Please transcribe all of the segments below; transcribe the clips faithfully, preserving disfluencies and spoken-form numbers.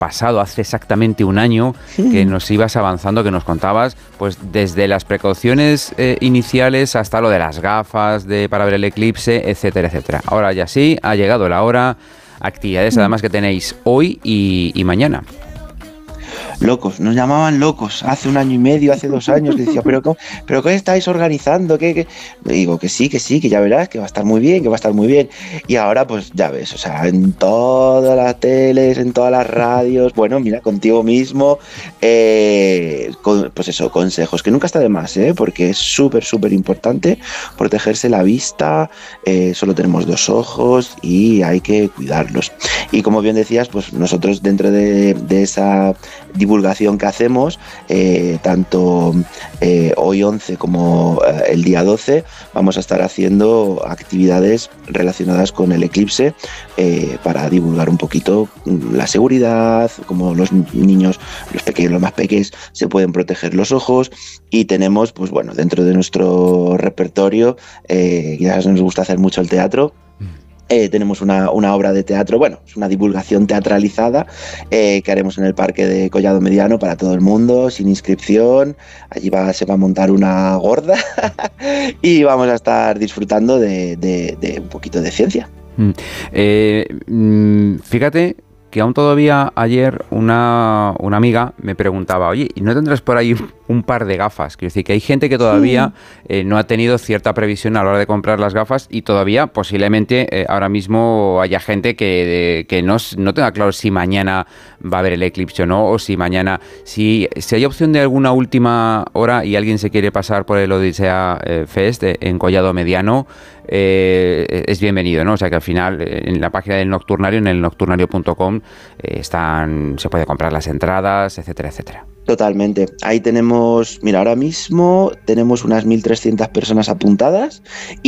pasado, hace exactamente un año, que nos ibas avanzando, que nos contabas, pues desde las precauciones eh, iniciales hasta lo de las gafas de, para ver el eclipse, etcétera, etcétera. Ahora ya sí, ha llegado la hora, actividades además que tenéis hoy y, y mañana. Locos, nos llamaban locos hace un año y medio, hace dos años, que decía, pero ¿cómo, pero qué estáis organizando? ¿Qué, qué? Digo que sí, que sí, que ya verás, que va a estar muy bien, que va a estar muy bien. Y ahora pues ya ves, o sea, en todas las teles, en todas las radios, bueno, mira, contigo mismo, eh, con, pues eso, consejos, que nunca está de más, ¿eh? Porque es súper, súper importante protegerse la vista, eh, solo tenemos dos ojos y hay que cuidarlos. Y como bien decías, pues nosotros dentro de, de esa divulgación que hacemos, eh, tanto eh, hoy once como eh, el día doce, vamos a estar haciendo actividades relacionadas con el eclipse eh, para divulgar un poquito la seguridad, cómo los niños, los pequeños, los más pequeños, se pueden proteger los ojos. Y tenemos, pues bueno, dentro de nuestro repertorio, eh, quizás nos gusta hacer mucho el teatro. Eh, tenemos una, una obra de teatro, bueno, es una divulgación teatralizada eh, que haremos en el Parque de Collado Mediano para todo el mundo, sin inscripción. Allí va, se va a montar una gorda y vamos a estar disfrutando de, de, de un poquito de ciencia. Mm. Eh, mm, fíjate que aún todavía ayer una, una amiga me preguntaba, oye, ¿y no tendrás por ahí un par de gafas? Quiero decir que hay gente que todavía eh, no ha tenido cierta previsión a la hora de comprar las gafas y todavía posiblemente eh, ahora mismo haya gente que, de, que no, no tenga claro si mañana va a haber el eclipse o no, o si mañana, si, si hay opción de alguna última hora y alguien se quiere pasar por el Odisea eh, Fest eh, en Collado Mediano, eh, es bienvenido, ¿no? O sea que al final eh, en la página del Nocturnario, en el nocturnario punto com, eh, están, se puede comprar las entradas, etcétera, etcétera. Totalmente. Ahí tenemos, mira, ahora mismo tenemos unas mil trescientas personas apuntadas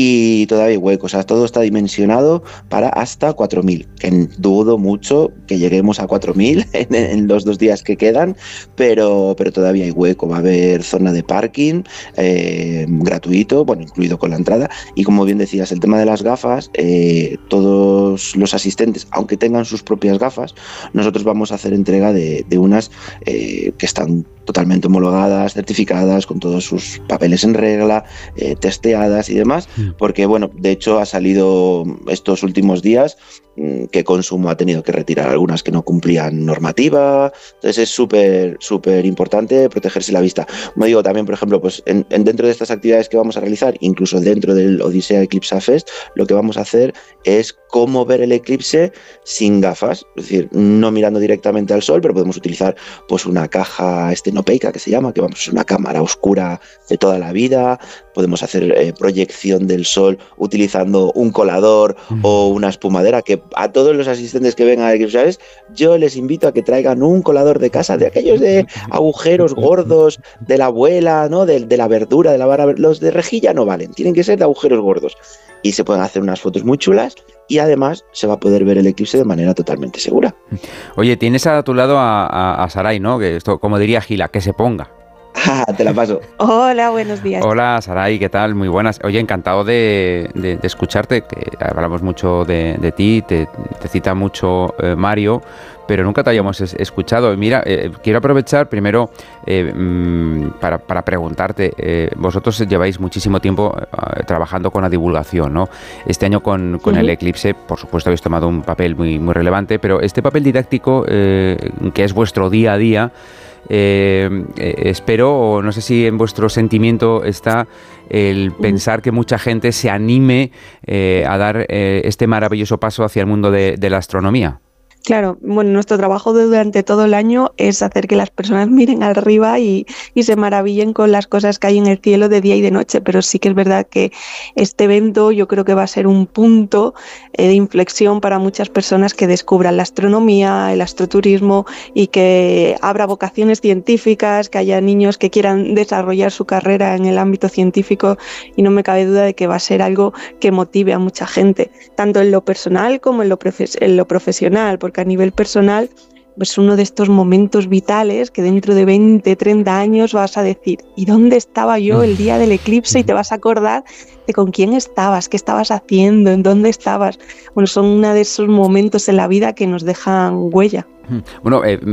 y todavía hay huecos. O sea, todo está dimensionado para hasta cuatro mil. En, dudo mucho que lleguemos a cuatro mil en, en los dos días que quedan, pero, pero todavía hay hueco. Va a haber zona de parking eh, gratuito, bueno, incluido con la entrada. Y como bien decías, el tema de las gafas, eh, todos los asistentes, aunque tengan sus propias gafas, nosotros vamos a hacer entrega de, de unas eh, que están totalmente homologadas, certificadas, con todos sus papeles en regla, eh, testeadas y demás, porque bueno, de hecho ha salido estos últimos días que Consumo ha tenido que retirar algunas que no cumplían normativa. Entonces es súper, súper importante protegerse la vista. Como digo, también, por ejemplo, pues en, en dentro de estas actividades que vamos a realizar, incluso dentro del Odisea Eclipse Fest, lo que vamos a hacer es cómo ver el eclipse sin gafas, es decir, no mirando directamente al sol, pero podemos utilizar pues una caja estenopeica que se llama, que vamos, es una cámara oscura de toda la vida. Podemos hacer eh, proyección del sol utilizando un colador mm. o una espumadera, que a todos los asistentes que vengan a Eclipse Fest, yo les invito a que traigan un colador de casa, de aquellos de agujeros gordos de la abuela, ¿no? de, de la verdura, de la vara, los de rejilla no valen, tienen que ser de agujeros gordos. Y se pueden hacer unas fotos muy chulas y además se va a poder ver el eclipse de manera totalmente segura. Oye, tienes a tu lado a, a, a Saray, ¿no? Que esto, como diría Gila, que se ponga. Ah, te la paso. Hola, buenos días. Hola, Saray, ¿qué tal? Muy buenas. Oye, encantado de, de, de escucharte, que hablamos mucho de, de ti, te, te cita mucho eh, Mario, pero nunca te hayamos es, escuchado. Mira, eh, quiero aprovechar primero eh, mmm, para, para preguntarte, eh, vosotros lleváis muchísimo tiempo eh, trabajando con la divulgación, ¿no? Este año con, con uh-huh. el eclipse, por supuesto, habéis tomado un papel muy, muy relevante, pero este papel didáctico, eh, que es vuestro día a día, Eh, eh, espero, o no sé si en vuestro sentimiento está el pensar que mucha gente se anime eh, a dar eh, este maravilloso paso hacia el mundo de, de la astronomía. Claro, bueno, nuestro trabajo durante todo el año es hacer que las personas miren arriba y, y se maravillen con las cosas que hay en el cielo de día y de noche, pero sí que es verdad que este evento yo creo que va a ser un punto eh, de inflexión para muchas personas que descubran la astronomía, el astroturismo y que abra vocaciones científicas, que haya niños que quieran desarrollar su carrera en el ámbito científico, y no me cabe duda de que va a ser algo que motive a mucha gente, tanto en lo personal como en lo, profes- en lo profesional, porque que a nivel personal pues uno de estos momentos vitales que dentro de veinte, treinta años vas a decir, ¿y dónde estaba yo el día del eclipse? Y te vas a acordar de con quién estabas, qué estabas haciendo, en dónde estabas. Bueno, son uno de esos momentos en la vida que nos dejan huella. Bueno, eh,